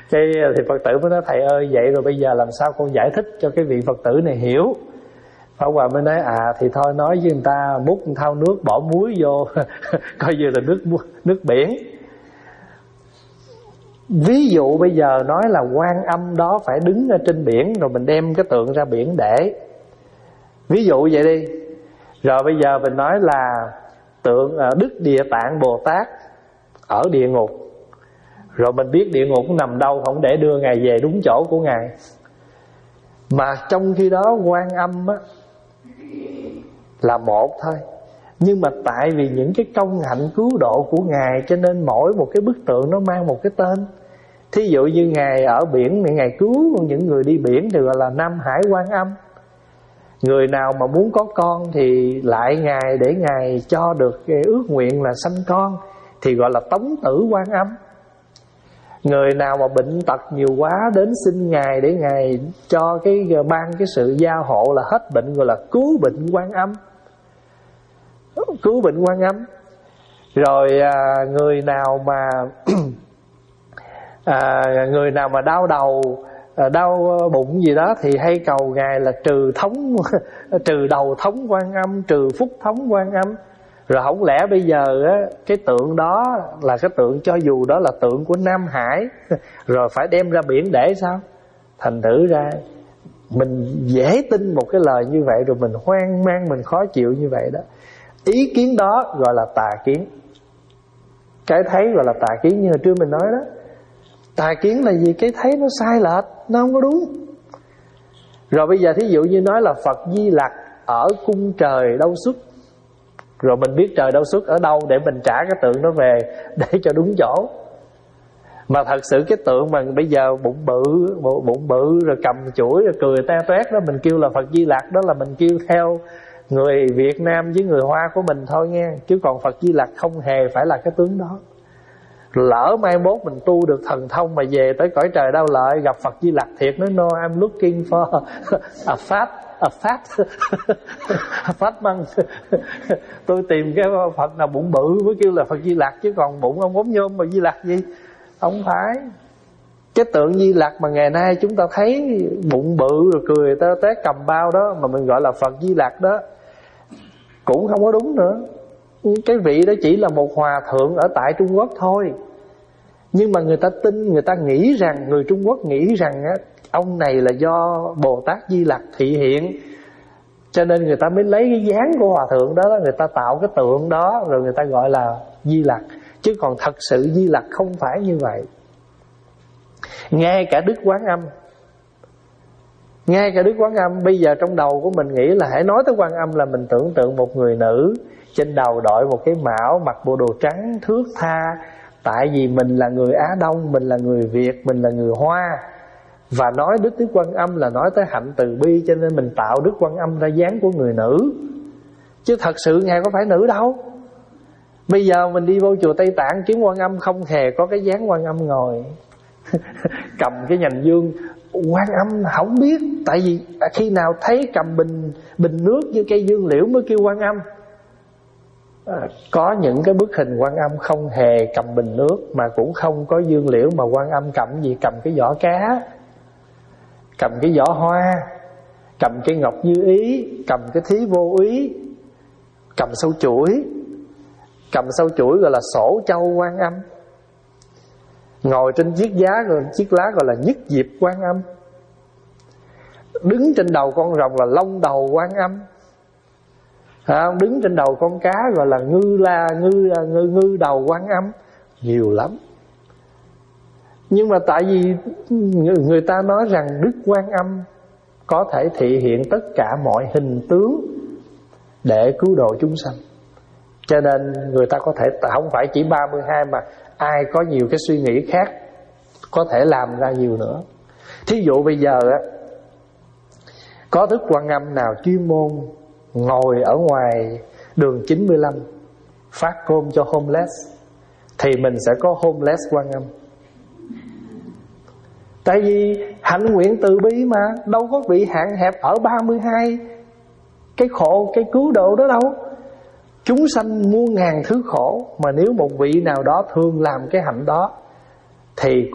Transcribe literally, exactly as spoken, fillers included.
Cái thì Phật tử mới nói thầy ơi, vậy rồi bây giờ làm sao con giải thích cho cái vị Phật tử này hiểu? Pháp Hòa mới nói à thì thôi nói với người ta múc một thau nước bỏ muối vô coi như là nước nước biển. Ví dụ bây giờ nói là Quan Âm đó phải đứng ở trên biển, rồi mình đem cái tượng ra biển để. Ví dụ vậy đi. Rồi bây giờ mình nói là tượng Đức Địa Tạng Bồ Tát ở địa ngục. Rồi mình biết địa ngục nằm đâu, không để đưa Ngài về đúng chỗ của Ngài. Mà trong khi đó Quan Âm á là một thôi, nhưng mà tại vì những cái công hạnh cứu độ của Ngài, cho nên mỗi một cái bức tượng nó mang một cái tên. Thí dụ như Ngài ở biển thì Ngài cứu những người đi biển thì gọi là Nam Hải Quan Âm. Người nào mà muốn có con thì lại Ngài để Ngài cho được cái ước nguyện là sanh con thì gọi là Tống Tử Quan Âm. Người nào mà bệnh tật nhiều quá đến xin Ngài để Ngài cho cái ban cái sự gia hộ là hết bệnh, gọi là Cứu Bệnh Quan Âm. Cứu Bệnh Quan Âm. Rồi à, người nào mà à, người nào mà đau đầu, à, đau bụng gì đó thì hay cầu Ngài là trừ thống trừ đầu thống Quan Âm, trừ phúc thống Quan Âm. Rồi không lẽ bây giờ á, cái tượng đó là cái tượng, cho dù đó là tượng của Nam Hải, rồi phải đem ra biển để sao? Thành thử ra mình dễ tin một cái lời như vậy, rồi mình hoang mang, mình khó chịu như vậy đó. Ý kiến đó gọi là tà kiến. Cái thấy gọi là tà kiến, như hồi trưa mình nói đó. Tà kiến là gì? Cái thấy nó sai lệch, nó không có đúng. Rồi bây giờ thí dụ như nói là Phật Di Lặc ở cung trời đâu xuất, rồi mình biết trời đâu xuất ở đâu để mình trả cái tượng nó về để cho đúng chỗ. Mà thật sự cái tượng mà bây giờ bụng bự, bụng bự rồi cầm chuỗi rồi cười te toét đó, mình kêu là Phật Di Lặc, đó là mình kêu theo người Việt Nam với người Hoa của mình thôi nghe. Chứ còn Phật Di Lặc không hề phải là cái tướng đó. Lỡ mai mốt mình tu được thần thông mà về tới cõi trời Đau Lợi gặp Phật Di Lặc thiệt, nói no I'm looking for a fat a fat a fat man. Tôi tìm cái Phật nào bụng bự mới kêu là Phật Di Lặc, chứ còn bụng ông ốm nhôm mà Di Lặc gì? Không phải. Cái tượng Di Lặc mà ngày nay chúng ta thấy bụng bự rồi cười tơ té cầm bao đó mà mình gọi là Phật Di Lặc đó cũng không có đúng nữa. Cái vị đó chỉ là một hòa thượng ở tại Trung Quốc thôi. Nhưng mà người ta tin, người ta nghĩ rằng, người Trung Quốc nghĩ rằng á, ông này là do Bồ Tát Di Lặc thị hiện, cho nên người ta mới lấy cái dáng của hòa thượng đó, người ta tạo cái tượng đó, rồi người ta gọi là Di Lặc. Chứ còn thật sự Di Lặc không phải như vậy. Ngay cả Đức Quán Âm, Ngay cả Đức Quán Âm bây giờ trong đầu của mình nghĩ là hãy nói tới Quán Âm là mình tưởng tượng một người nữ, trên đầu đội một cái mão, mặc bộ đồ trắng thướt tha. Tại vì mình là người Á Đông, mình là người Việt, mình là người Hoa, và nói Đức Đức Quan Âm là nói tới hạnh từ bi, cho nên mình tạo Đức Quan Âm ra dáng của người nữ. Chứ thật sự Ngài có phải nữ đâu. Bây giờ mình đi vô chùa Tây Tạng kiếm Quan Âm không hề có cái dáng Quan Âm ngồi cầm cái nhành dương. Quan Âm không biết, tại vì khi nào thấy cầm bình bình nước như cây dương liễu mới kêu Quan Âm. À, có những cái bức hình Quan Âm không hề cầm bình nước, mà cũng không có dương liễu, mà Quan Âm cầm gì? Cầm cái vỏ cá, cầm cái vỏ hoa, cầm cái ngọc như ý, cầm cái thí vô ý, cầm sâu chuỗi. Cầm sâu chuỗi gọi là sổ châu Quan Âm. Ngồi trên chiếc giá, rồi chiếc lá gọi là nhất diệp Quan Âm. Đứng trên đầu con rồng là long đầu Quan Âm. À, đứng trên đầu con cá gọi là ngư la ngư ngư ngư đầu Quan Âm. Nhiều lắm. Nhưng mà tại vì người, người ta nói rằng Đức Quan Âm có thể thị hiện tất cả mọi hình tướng để cứu độ chúng sanh, cho nên người ta có thể không phải chỉ ba mươi hai, mà ai có nhiều cái suy nghĩ khác có thể làm ra nhiều nữa. Thí dụ bây giờ á, có Đức Quan Âm nào chuyên môn ngồi ở ngoài đường chín mươi lăm phát cơm cho homeless, thì mình sẽ có homeless Quan Âm. Tại vì hạnh nguyện từ bi mà, đâu có bị hạn hẹp ở ba mươi hai cái khổ, cái cứu độ đó đâu. Chúng sanh muôn ngàn thứ khổ, mà nếu một vị nào đó thương làm cái hạnh đó thì